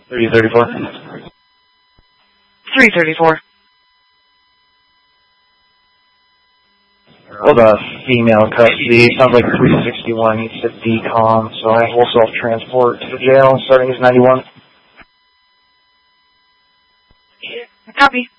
3034. 334. Well, the female custody sounds like 361 needs to decom, so I will self-transport to the jail starting as 91. Copy.